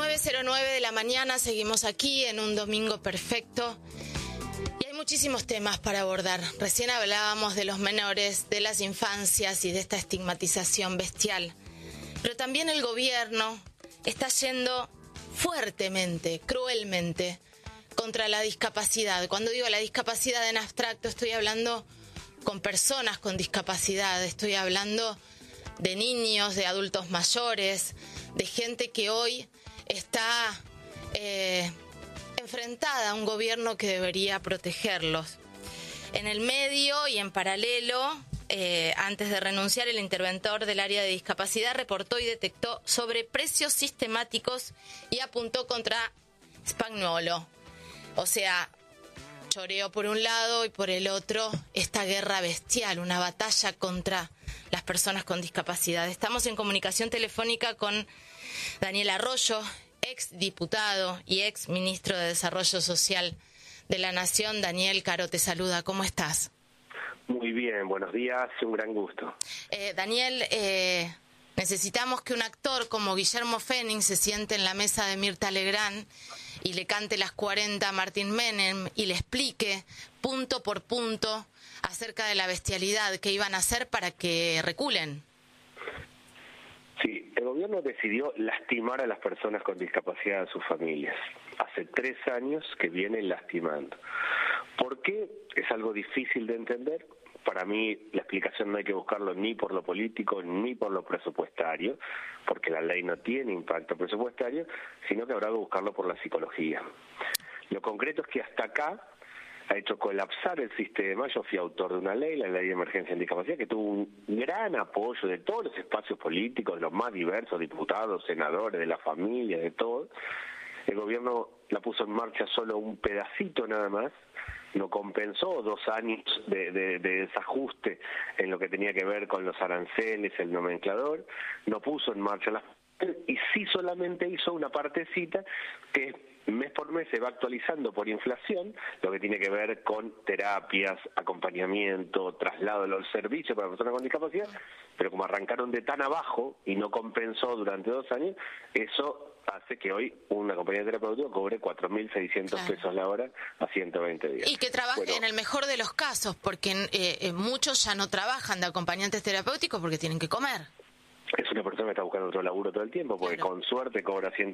9:09 de la mañana, seguimos aquí en un domingo perfecto y hay muchísimos temas para abordar. Recién hablábamos de los menores, de las infancias y de esta estigmatización bestial. Pero también el gobierno está yendo fuertemente, cruelmente, contra la discapacidad. Cuando digo la discapacidad en abstracto, estoy hablando con personas con discapacidad, estoy hablando de niños, de adultos mayores, de gente que hoy está enfrentada a un gobierno que debería protegerlos. En el medio y en paralelo, antes de renunciar, el interventor del área de discapacidad reportó y detectó sobreprecios sistemáticos y apuntó contra Spagnuolo. O sea, choreo por un lado y por el otro esta guerra bestial, una batalla contra las personas con discapacidad. Estamos en comunicación telefónica con Daniel Arroyo, ex diputado y ex ministro de Desarrollo Social de la Nación. Daniel, Caro te saluda, ¿cómo estás? Muy bien, buenos días, un gran gusto. Daniel, necesitamos que un actor como Guillermo Fenning se siente en la mesa de Mirta Legrand y le cante las 40 a Martín Menem y le explique punto por punto acerca de la bestialidad que iban a hacer para que reculen. Sí, el gobierno decidió lastimar a las personas con discapacidad, a sus familias. Hace 3 años que vienen lastimando. ¿Por qué? Es algo difícil de entender. Para mí la explicación no hay que buscarlo ni por lo político ni por lo presupuestario, porque la ley no tiene impacto presupuestario, sino que habrá que buscarlo por la psicología. Lo concreto es que hasta acá ha hecho colapsar el sistema. Yo fui autor de una ley, la Ley de Emergencia en Discapacidad, que tuvo un gran apoyo de todos los espacios políticos, de los más diversos, diputados, senadores, de la familia, de todo. El gobierno la puso en marcha solo un pedacito nada más, no compensó 2 años de desajuste en lo que tenía que ver con los aranceles, el nomenclador, no puso en marcha las... y sí solamente hizo una partecita que mes por mes se va actualizando por inflación, lo que tiene que ver con terapias, acompañamiento, traslado de los servicios para personas con discapacidad, pero como arrancaron de tan abajo y no compensó durante 2 años, eso hace que hoy un acompañante terapéutico cobre 4.600 pesos la hora a 120 días. Y que trabaje en el mejor de los casos, porque muchos ya no trabajan de acompañantes terapéuticos porque tienen que comer. Es una persona que está buscando otro laburo todo el tiempo, porque con suerte cobra 100